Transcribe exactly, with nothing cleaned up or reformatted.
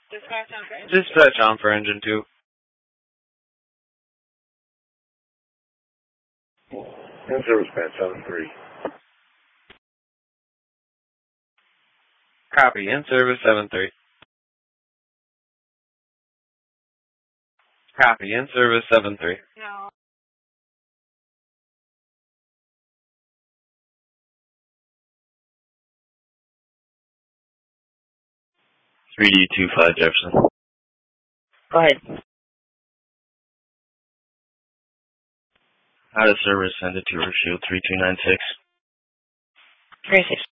Dispatch on for engine. Dispatch on for engine two. In service band seven three. Copy. In service seven three. Copy. In service seven three. No. three D two five Jefferson. Go ahead. Out of service, send it to Shield three two nine six. three six.